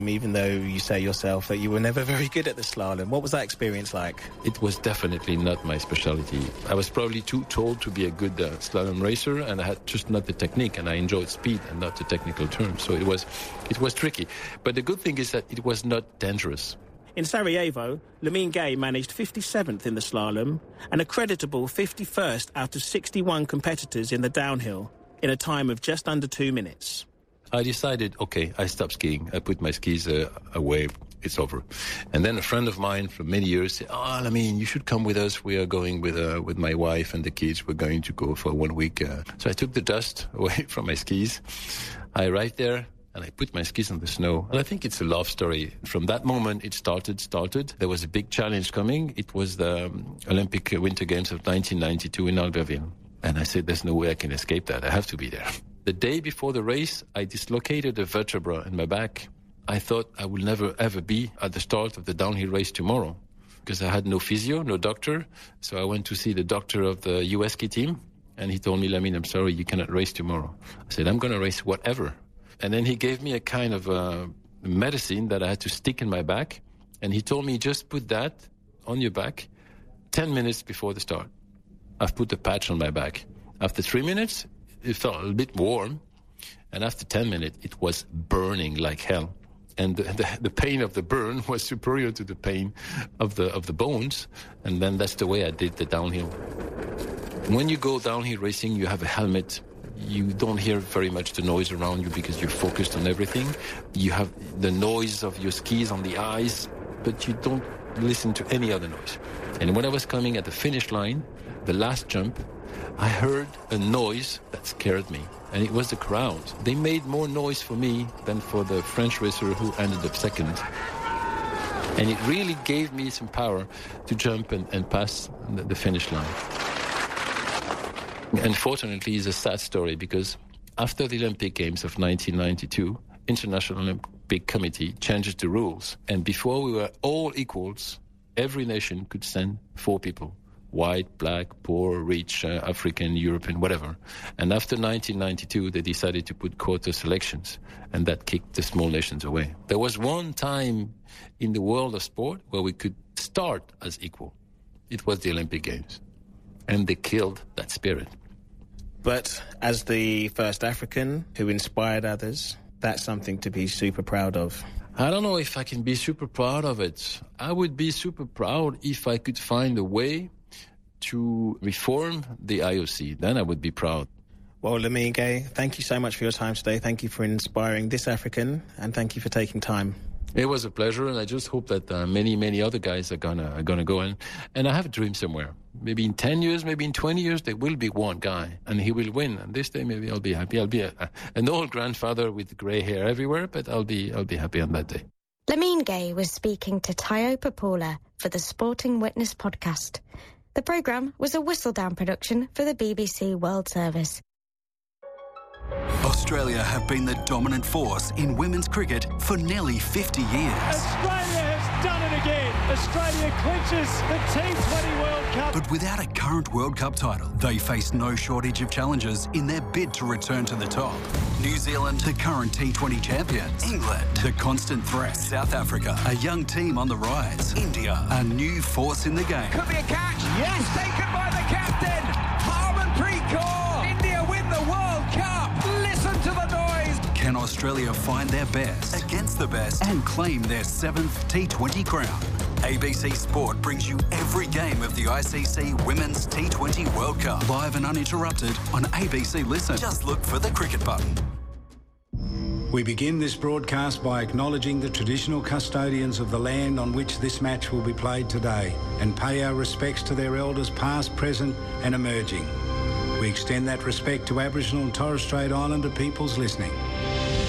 Even though you say yourself that you were never very good at the slalom, what was that experience like? It was definitely not my specialty. I was probably too tall to be a good slalom racer, and I had just not the technique, and I enjoyed speed and not the technical terms. So it was tricky. But the good thing is that it was not dangerous. In Sarajevo, Lamine Gay managed 57th in the slalom and a creditable 51st out of 61 competitors in the downhill in a time of just under 2 minutes. I decided, okay, I stop skiing. I put my skis away. It's over. And then a friend of mine from many years said, I mean, you should come with us. We are going with my wife and the kids. We're going to go for 1 week. So I took the dust away from my skis. I arrived there and I put my skis on the snow. And I think it's a love story. From that moment, it started. There was a big challenge coming. It was the Olympic Winter Games of 1992 in Albertville. And I said, there's no way I can escape that. I have to be there. The day before the race, I dislocated a vertebra in my back. I thought I will never, ever be at the start of the downhill race tomorrow because I had no physio, no doctor. So I went to see the doctor of the US ski team, and he told me, Lamine, I'm sorry, you cannot race tomorrow. I said, I'm going to race whatever. And then he gave me a kind of medicine that I had to stick in my back, and he told me, just put that on your back 10 minutes before the start. I've put the patch on my back. After 3 minutes, it felt a little bit warm, and after 10 minutes, it was burning like hell. And the pain of the burn was superior to the pain of the bones, and then that's the way I did the downhill. When you go downhill racing, you have a helmet. You don't hear very much the noise around you because you're focused on everything. You have the noise of your skis on the ice, but you don't listen to any other noise. And when I was coming at the finish line, the last jump, I heard a noise that scared me, and it was the crowd. They made more noise for me than for the French racer who ended up second. And it really gave me some power to jump and pass the finish line. Unfortunately, it's a sad story because after the Olympic Games of 1992, International Olympic Committee changed the rules. And before we were all equals, every nation could send 4 people. White, black, poor, rich, African, European, whatever. And after 1992, they decided to put quota selections, and that kicked the small nations away. There was one time in the world of sport where we could start as equal. It was the Olympic Games. And they killed that spirit. But as the first African who inspired others, that's something to be super proud of. I don't know if I can be super proud of it. I would be super proud if I could find a way to reform the IOC. Then I would be proud. Well, Lamine Gay, thank you so much for your time today. Thank you for inspiring this African, and thank you for taking time. It was a pleasure, and I just hope that many other guys are gonna go in. And I have a dream somewhere. Maybe in 10 years, maybe in 20 years, there will be one guy, and he will win. And this day, maybe I'll be happy. I'll be an old grandfather with grey hair everywhere, but I'll be happy on that day. Lamine Gay was speaking to Tayo Papoula for the Sporting Witness podcast. The programme was a Whistledown production for the BBC World Service. Australia have been the dominant force in women's cricket for nearly 50 years. Australia has done it again. Australia clinches the T20 World Cup. But without a current World Cup title, they face no shortage of challenges in their bid to return to the top. New Zealand, the current T20 champions. England, the constant threat. South Africa, a young team on the rise. India, a new force in the game. Could be a catch. Yes, taken by the captain. Harmanpreet Kaur. India win the World Cup. Listen to the noise. Can Australia find their best against the best and claim their 7th T20 crown? ABC Sport brings you every game of the ICC Women's T20 World Cup, live and uninterrupted on ABC Listen. Just look for the cricket button. We begin this broadcast by acknowledging the traditional custodians of the land on which this match will be played today and pay our respects to their elders past, present and emerging. We extend that respect to Aboriginal and Torres Strait Islander peoples listening.